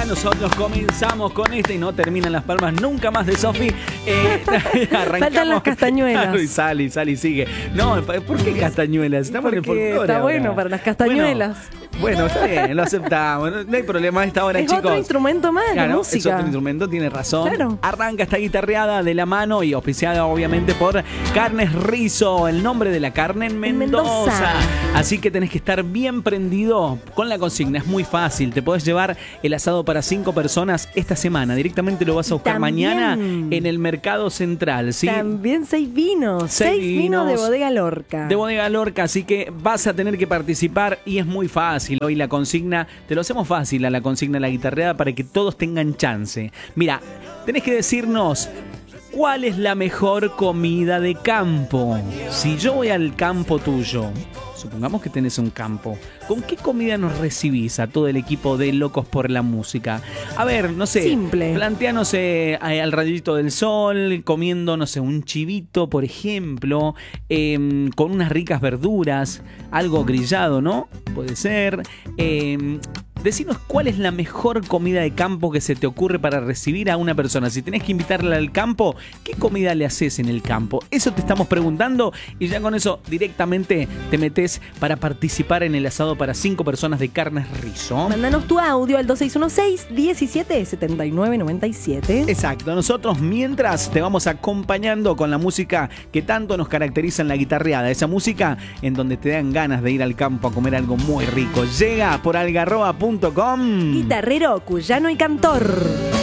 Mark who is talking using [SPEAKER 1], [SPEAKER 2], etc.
[SPEAKER 1] nosotros comenzamos con esta y no terminan las palmas nunca más de Sofi.
[SPEAKER 2] Faltan las castañuelas.
[SPEAKER 1] Y sale y sigue. No, ¿por qué castañuelas? Estamos en el
[SPEAKER 2] Porque
[SPEAKER 1] folclore
[SPEAKER 2] está
[SPEAKER 1] ahora.
[SPEAKER 2] bueno para las castañuelas.
[SPEAKER 1] Bueno, está bien, lo aceptamos. No hay problema a esta hora,
[SPEAKER 2] Es
[SPEAKER 1] chicos.
[SPEAKER 2] otro instrumento más de
[SPEAKER 1] Claro,
[SPEAKER 2] música.
[SPEAKER 1] es otro instrumento, tiene razón.
[SPEAKER 2] Claro.
[SPEAKER 1] Arranca esta guitarreada de la mano y auspiciada obviamente por Carnes Rizo, el nombre de la carne en Mendoza. Así que tenés que estar bien prendido con la consigna. Es muy fácil. Te podés llevar el asado para 5 personas esta semana. Directamente lo vas a buscar mañana en el Mercado Central. ¿Sí?
[SPEAKER 2] También 6 vinos. 6 vinos de Bodega Lorca.
[SPEAKER 1] De Bodega Lorca, así que vas a tener que participar y es muy fácil. Hoy la consigna, te lo hacemos fácil a la consigna, la guitarreada, para que todos tengan chance. Mira, tenés que decirnos cuál es la mejor comida de campo. Si yo voy al campo tuyo, supongamos que tenés un campo, ¿con qué comida nos recibís a todo el equipo de Locos por la Música? A ver, no sé.
[SPEAKER 2] Simple.
[SPEAKER 1] Planteanos al rayito del sol, comiendo, no sé, un chivito, por ejemplo, con unas ricas verduras, algo grillado, ¿no? Puede ser. Decinos cuál es la mejor comida de campo que se te ocurre para recibir a una persona. Si tenés que invitarla al campo, ¿qué comida le haces en el campo? Eso te estamos preguntando y ya con eso directamente te metes para participar en el asado para 5 personas de Carnes Rizo.
[SPEAKER 2] Mándanos tu audio al 2616-177997.
[SPEAKER 1] Exacto, nosotros mientras te vamos acompañando con la música que tanto nos caracteriza en la guitarreada, esa música en donde te dan ganas de ir al campo a comer algo muy rico. Llega por algarroba.com.
[SPEAKER 2] Guitarrero, cuyano y cantor.